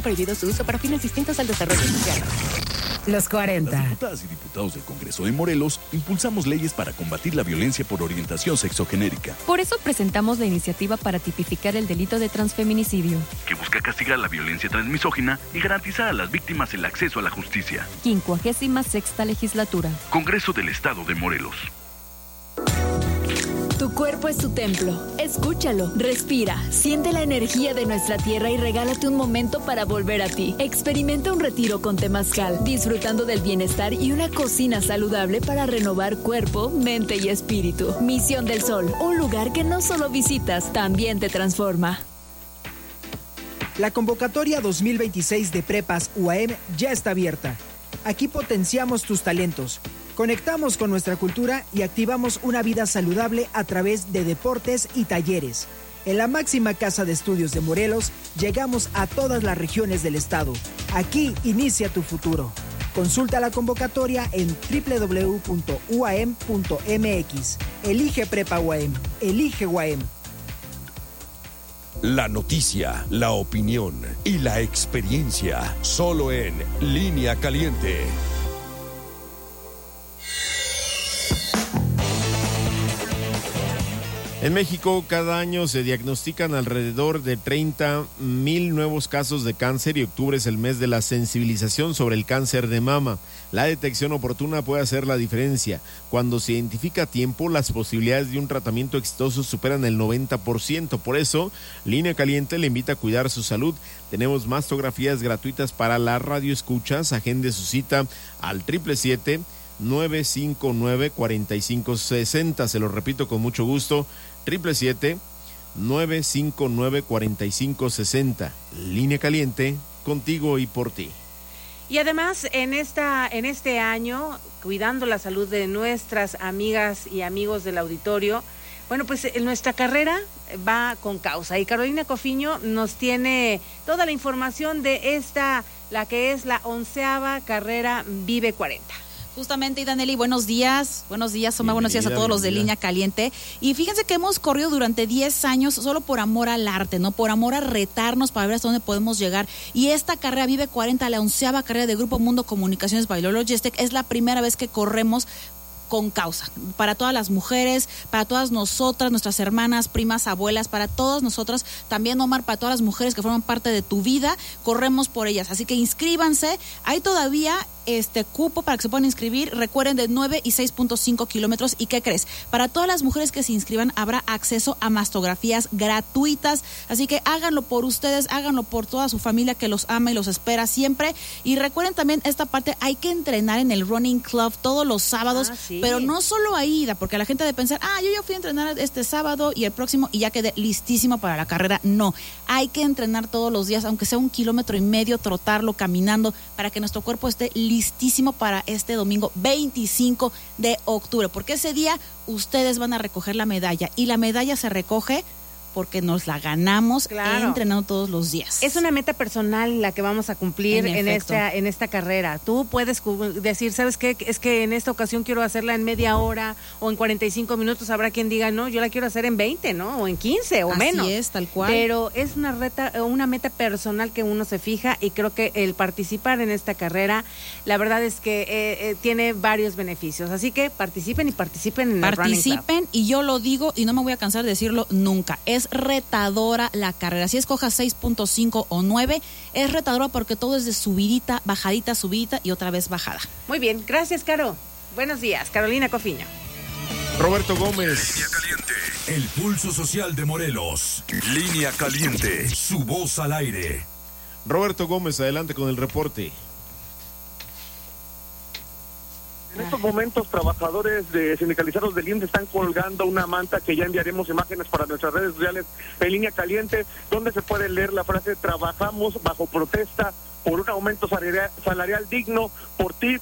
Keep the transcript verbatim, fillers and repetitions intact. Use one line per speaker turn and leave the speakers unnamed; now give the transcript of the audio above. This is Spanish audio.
Prohibido su uso para fines distintos al desarrollo social.
Los cuarenta.
Las diputadas y diputados del Congreso de Morelos impulsamos leyes para combatir la violencia por orientación sexogenérica.
Por eso presentamos la iniciativa para tipificar el delito de transfeminicidio,
que busca castigar la violencia transmisógina y garantizar a las víctimas el acceso a la justicia.
quincuagésima sexta legislatura.
Congreso del Estado de Morelos.
Tu cuerpo es tu templo. Escúchalo, respira, siente la energía de nuestra tierra y regálate un momento para volver a ti. Experimenta un retiro con Temazcal, disfrutando del bienestar y una cocina saludable para renovar cuerpo, mente y espíritu. Misión del Sol, un lugar que no solo visitas, también te transforma.
La convocatoria dos mil veintiséis de Prepas U A M ya está abierta. Aquí potenciamos tus talentos. Conectamos con nuestra cultura y activamos una vida saludable a través de deportes y talleres. En la máxima casa de estudios de Morelos, llegamos a todas las regiones del estado. Aquí inicia tu futuro. Consulta la convocatoria en doble u doble u doble u punto u a m punto m x. Elige Prepa U A M. Elige U A M.
La noticia, la opinión y la experiencia. Solo en Línea Caliente.
En México, cada año se diagnostican alrededor de treinta mil nuevos casos de cáncer y octubre es el mes de la sensibilización sobre el cáncer de mama. La detección oportuna puede hacer la diferencia. Cuando se identifica a tiempo, las posibilidades de un tratamiento exitoso superan el noventa por ciento. Por eso, Línea Caliente le invita a cuidar su salud. Tenemos mastografías gratuitas para la radioescuchas. Agende su cita al siete siete siete, nueve cinco nueve, cuatro cinco seis cero. Se lo repito con mucho gusto. siete siete siete, nueve cinco nueve, cuatro cinco seis cero. Línea Caliente, contigo y por ti.
Y además, en esta en este año, cuidando la salud de nuestras amigas y amigos del auditorio, bueno, pues en nuestra carrera va con causa. Y Carolina Cofiño nos tiene toda la información de esta, la que es la onceava carrera Vive cuarenta.
Justamente, y Danely, buenos días, buenos días, Omar, buenos días a todos los de Línea Caliente. Y fíjense que hemos corrido durante diez años solo por amor al arte, ¿no? Por amor a retarnos para ver hasta dónde podemos llegar. Y esta carrera Vive cuarenta, la onceava carrera de Grupo Mundo Comunicaciones Bailó Logistic, es la primera vez que corremos con causa, para todas las mujeres, para todas nosotras, nuestras hermanas, primas, abuelas, para todas nosotras, también Omar, para todas las mujeres que forman parte de tu vida, corremos por ellas, así que inscríbanse, hay todavía este cupo para que se puedan inscribir, recuerden de nueve y seis punto cinco kilómetros, ¿y qué crees? Para todas las mujeres que se inscriban habrá acceso a mastografías gratuitas, así que háganlo por ustedes, háganlo por toda su familia que los ama y los espera siempre, y recuerden también esta parte, hay que entrenar en el Running Club todos los sábados, ah, sí. Pero no solo ahí, porque la gente debe pensar, ah, yo ya fui a entrenar este sábado y el próximo y ya quedé listísimo para la carrera. No, hay que entrenar todos los días, aunque sea un kilómetro y medio, trotarlo, caminando, para que nuestro cuerpo esté listísimo para este domingo veinticinco de octubre, porque ese día ustedes van a recoger la medalla y la medalla se recoge porque nos la ganamos, claro, entrenando todos los días.
Es una meta personal la que vamos a cumplir en, en esta en esta carrera. Tú puedes decir, ¿sabes qué? Es que en esta ocasión quiero hacerla en media hora o en cuarenta y cinco minutos. Habrá quien diga, no, yo la quiero hacer en veinte, ¿no? O en quince o
Así
menos.
Así es, tal cual.
Pero es una reta, una meta personal que uno se fija y creo que el participar en esta carrera, la verdad es que eh, eh, tiene varios beneficios. Así que participen y participen en
participen,
el Running Club.
Y yo lo digo y no me voy a cansar de decirlo nunca. Es retadora la carrera, si escojas seis punto cinco o nueve, es retadora porque todo es de subidita, bajadita, subidita y otra vez bajada.
Muy bien, gracias, Caro. Buenos días, Carolina Cofiño.
Roberto Gómez.
Línea Caliente, el pulso social de Morelos. Línea Caliente, su voz al aire.
Roberto Gómez, adelante con el reporte.
En estos momentos, trabajadores de sindicalizados del I M S S están colgando una manta que ya enviaremos imágenes para nuestras redes sociales en Línea Caliente, donde se puede leer la frase: trabajamos bajo protesta por un aumento salarial, salarial digno, por ti,